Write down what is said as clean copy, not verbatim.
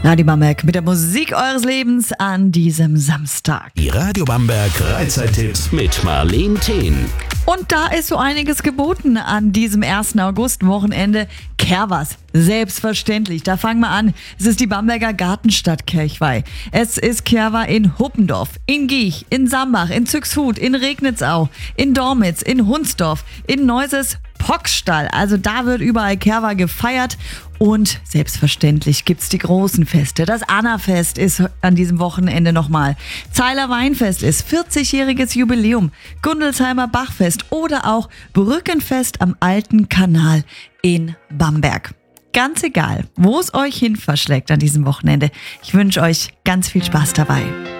Radio Bamberg mit der Musik eures Lebens an diesem Samstag. Die Radio Bamberg Freizeittipps mit Marleen Thehn. Und da ist so einiges geboten an diesem 1. August-Wochenende. Kerwas, selbstverständlich. Da fangen wir an. Es ist die Bamberger Gartenstadt Kirchweih. Es ist Kerwa in Huppendorf, in Giech, in Sambach, in Züchshut, in Regnitzau, in Dormitz, in Hunsdorf, in Neuses, Pockstall. Also da wird überall Kerwa gefeiert. Und selbstverständlich gibt's die großen Feste. Das Annafest ist an diesem Wochenende nochmal. Zeiler Weinfest ist 40-jähriges Jubiläum. Gundelsheimer Bachfest oder auch Brückenfest am Alten Kanal in Bamberg. Ganz egal, wo es euch hin verschlägt an diesem Wochenende. Ich wünsche euch ganz viel Spaß dabei.